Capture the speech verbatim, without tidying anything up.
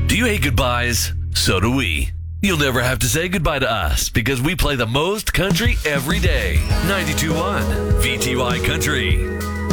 Do you hate goodbyes? So do we. You'll never have to say goodbye to us because we play the most country every day. ninety-two point one V T Y Country.